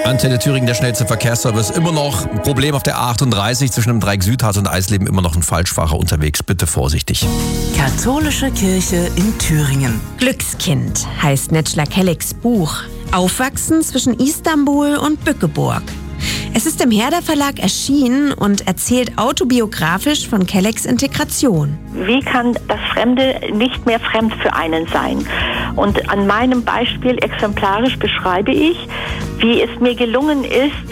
Antenne Thüringen, der schnellste Verkehrsservice. Immer noch ein Problem auf der A38 zwischen dem Dreieck Südharz und Eisleben. Immer noch ein Falschfahrer unterwegs. Bitte vorsichtig. Katholische Kirche in Thüringen. Glückskind heißt Necla Kellecks Buch. Aufwachsen zwischen Istanbul und Bückeburg. Es ist im Herder Verlag erschienen und erzählt autobiografisch von Kellecks Integration. Wie kann das Fremde nicht mehr fremd für einen sein? Und an meinem Beispiel exemplarisch beschreibe ich, wie es mir gelungen ist,